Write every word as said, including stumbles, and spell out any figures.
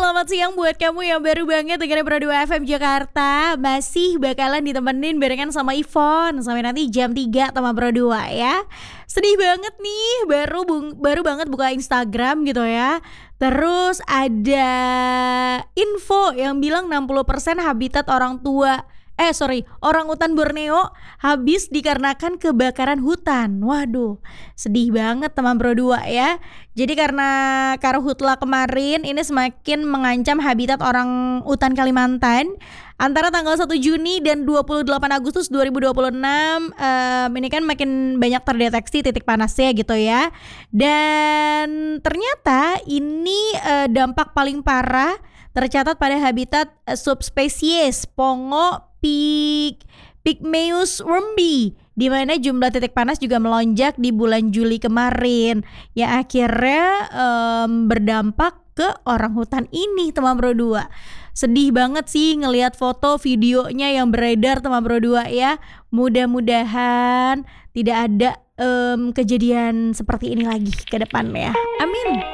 selamat siang buat kamu yang baru banget dengerin Pro dua F M Jakarta. Masih bakalan ditemenin barengan sama Ivon sampai nanti jam tiga sama Pro dua ya. Sedih banget nih, baru bung, baru banget buka Instagram gitu ya. Terus ada info yang bilang enam puluh persen habitat orang tua Eh sorry, orang hutan Borneo habis dikarenakan kebakaran hutan. Waduh, sedih banget teman Pro dua ya. Jadi karena karhutla kemarin ini semakin mengancam habitat orang hutan Kalimantan. Antara tanggal satu Juni dan dua puluh delapan Agustus dua ribu dua puluh enam um, ini kan makin banyak terdeteksi titik panasnya gitu ya. Dan ternyata ini uh, dampak paling parah tercatat pada habitat uh, subspesies Pongo Pig, Pygmaeus wormby, di mana jumlah titik panas juga melonjak di bulan Juli kemarin, yang akhirnya um, berdampak ke orang hutan ini teman Pro dua. Sedih banget sih ngelihat foto videonya yang beredar teman Pro dua ya. Mudah-mudahan tidak ada um, kejadian seperti ini lagi ke depannya. Amin.